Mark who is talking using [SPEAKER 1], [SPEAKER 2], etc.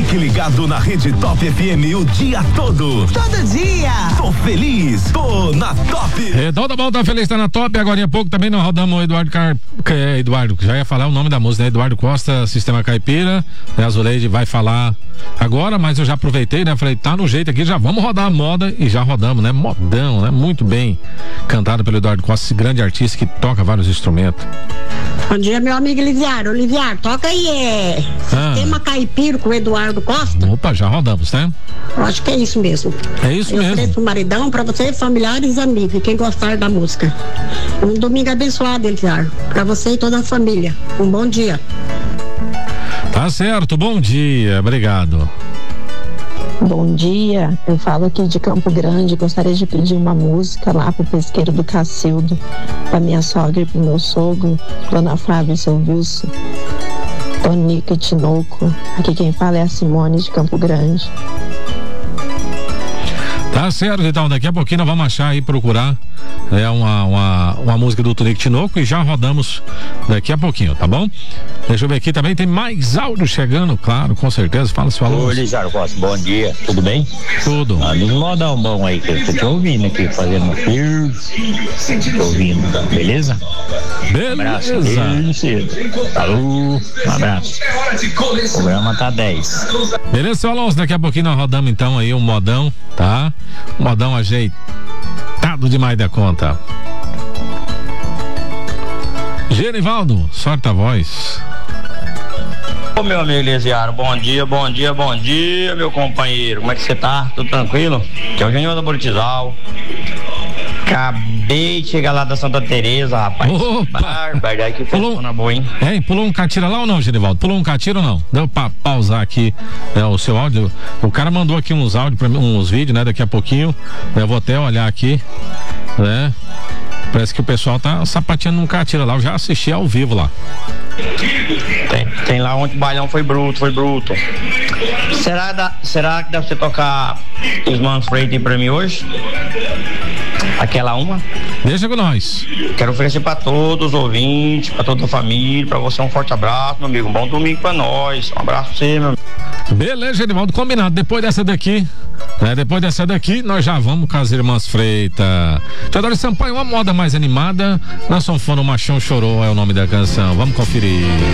[SPEAKER 1] Fique ligado na Rede Top FM o dia todo.
[SPEAKER 2] Todo dia.
[SPEAKER 1] Tô feliz, tô na Top.
[SPEAKER 3] Todo mundo tá feliz, tá na Top. Agora há pouco também nós rodamos o Eduardo, já ia falar o nome da música, né? Eduardo Costa, Sistema Caipira. A Zuleide vai falar agora, mas eu já aproveitei, né? Falei, tá no jeito aqui, já vamos rodar a moda e já rodamos, né? Modão, né? Muito bem cantado pelo Eduardo Costa, esse grande artista que toca vários instrumentos.
[SPEAKER 2] Bom dia, meu amigo Oliviar. Oliviar, toca aí, Sistema Caipira com o Eduardo Costa.
[SPEAKER 3] Opa, já rodamos, né?
[SPEAKER 2] Eu acho que é isso mesmo.
[SPEAKER 3] É isso mesmo.
[SPEAKER 2] Eu ofereço o maridão pra você, familiares e amigos, quem gostar da música. Um domingo abençoado, Eliar, pra você e toda a família. Um bom dia.
[SPEAKER 3] Tá certo, bom dia, obrigado.
[SPEAKER 4] Bom dia, eu falo aqui de Campo Grande, gostaria de pedir uma música lá pro pesqueiro do Cacildo, pra minha sogra e pro meu sogro, Dona Flávia e seu Wilson, Tonica e Tinoco. Aqui quem fala é a Simone de Campo Grande.
[SPEAKER 3] Tá certo, então daqui a pouquinho nós vamos achar e procurar uma música do Tonico Tinoco e já rodamos daqui a pouquinho, tá bom? Deixa eu ver aqui também, tem mais áudio chegando, claro, com certeza. Fala, se falou.
[SPEAKER 5] Ô, Lizardo Costa, bom dia, tudo bem?
[SPEAKER 3] Tudo.
[SPEAKER 5] Liga um modão bom aí, que eu tô te ouvindo aqui, fazendo fio, tô ouvindo, beleza?
[SPEAKER 3] Beleza.
[SPEAKER 5] Falou, um abraço. O programa tá 10.
[SPEAKER 3] Beleza, seu Alonso, daqui a pouquinho nós rodamos então aí um modão, tá? Um modão ajeitado demais da conta. Genivaldo, sorte a voz.
[SPEAKER 5] Ô meu amigo Elisiário, bom dia, meu companheiro. Como é que você tá? Tudo tranquilo? Que é o Genivaldo da Bortizal. Acabei de chegar lá da Santa Teresa, rapaz.
[SPEAKER 3] Opa!
[SPEAKER 5] Barbaridade, que festona boa, hein?
[SPEAKER 3] Pulou um catira lá ou não, Genivaldo? Pulou um catira ou não? Deu pra pausar aqui o seu áudio. O cara mandou aqui uns áudios pra mim, uns vídeos, né? Daqui a pouquinho. Eu vou até olhar aqui, né? Parece que o pessoal tá sapateando num catira lá. Eu já assisti ao vivo lá.
[SPEAKER 5] Tem lá onde o bailão foi bruto. Será que dá pra você tocar os Manos Freitas pra mim hoje? Aquela uma?
[SPEAKER 3] Deixa com nós.
[SPEAKER 5] Quero oferecer pra todos os ouvintes, pra toda a família, pra você um forte abraço, meu amigo. Um bom domingo pra nós. Um abraço pra você, meu amigo.
[SPEAKER 3] Beleza, Genivaldo, combinado. Depois dessa daqui, nós já vamos com as Irmãs Freitas. Teodoro Sampaio, uma moda mais animada. Na sanfona, o Machão Chorou é o nome da canção. Vamos conferir.